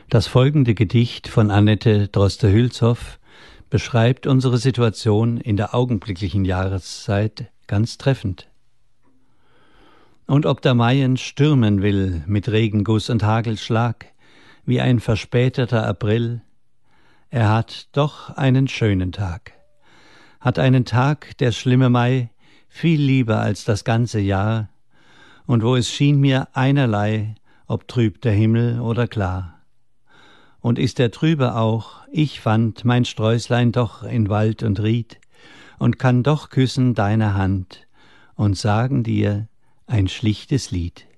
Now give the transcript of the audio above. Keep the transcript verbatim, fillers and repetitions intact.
Das folgende Gedicht von Annette Droste-Hülshoff beschreibt unsere Situation in der augenblicklichen Jahreszeit ganz treffend. Und ob der Maien stürmen will mit Regenguss und Hagelschlag, wie ein verspäteter April, er hat doch einen schönen Tag. Hat einen Tag, der schlimme Mai, viel lieber als das ganze Jahr, und wo es schien mir einerlei, ob trüb der Himmel oder klar. Und ist er trübe auch, ich fand mein Sträußlein doch in Wald und Ried und kann doch küssen deine Hand und sagen dir ein schlichtes Lied.